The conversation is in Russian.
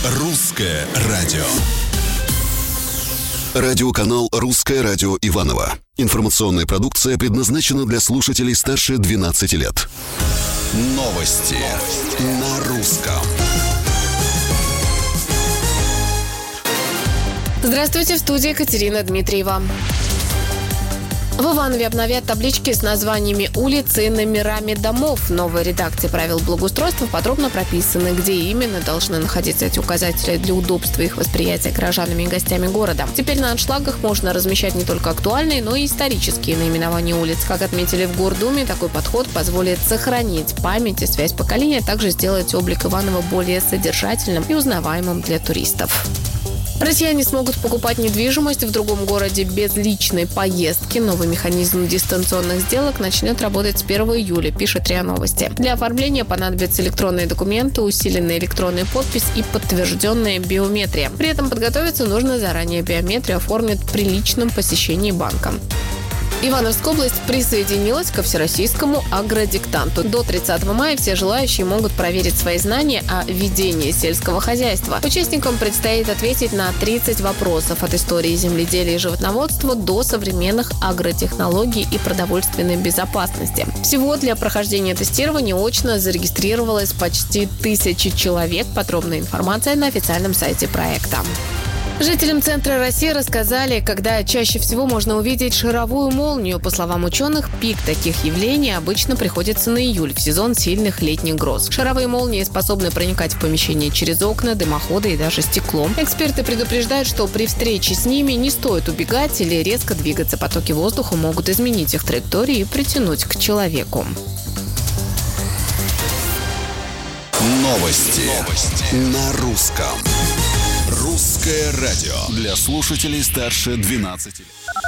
Русское радио. Радиоканал «Русское радио» Иваново. Информационная продукция предназначена для слушателей старше 12 лет. Новости на русском. Здравствуйте, в студии Екатерина Дмитриева. В Иванове обновят таблички с названиями улиц и номерами домов. В новой редакции правил благоустройства подробно прописаны, где именно должны находиться эти указатели для удобства их восприятия гражданами и гостями города. Теперь на аншлагах можно размещать не только актуальные, но и исторические наименования улиц. Как отметили в Гордуме, такой подход позволит сохранить память и связь поколения, а также сделать облик Иванова более содержательным и узнаваемым для туристов. Россияне смогут покупать недвижимость в другом городе без личной поездки. Новый механизм дистанционных сделок начнет работать с 1 июля, пишет РИА Новости. Для оформления понадобятся электронные документы, усиленная электронная подпись и подтвержденная биометрия. При этом подготовиться нужно заранее. Биометрию оформят при личном посещении банка. Ивановская область присоединилась ко всероссийскому агродиктанту. До 30 мая все желающие могут проверить свои знания о ведении сельского хозяйства. Участникам предстоит ответить на 30 вопросов от истории земледелия и животноводства до современных агротехнологий и продовольственной безопасности. Всего для прохождения тестирования очно зарегистрировалось почти 1000 человек. Подробная информация на официальном сайте проекта. Жителям центра России рассказали, когда чаще всего можно увидеть шаровую молнию. По словам ученых, пик таких явлений обычно приходится на июль, в сезон сильных летних гроз. Шаровые молнии способны проникать в помещение через окна, дымоходы и даже стекло. Эксперты предупреждают, что при встрече с ними не стоит убегать или резко двигаться. Потоки воздуха могут изменить их траекторию и притянуть к человеку. Новости на русском. Русское радио для слушателей старше 12 лет.